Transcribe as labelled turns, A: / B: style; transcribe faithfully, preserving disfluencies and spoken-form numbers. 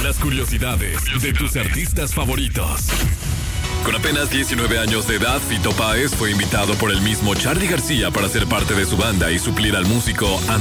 A: las curiosidades de tus artistas favoritos. Con apenas diecinueve años de edad, Fito Páez fue invitado por el mismo Charly García para ser parte de su banda y suplir al músico